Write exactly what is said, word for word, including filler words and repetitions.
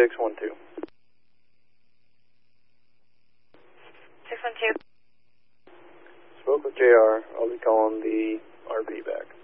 six one two. six one two. Spoke with J R. I'll be calling the R V back.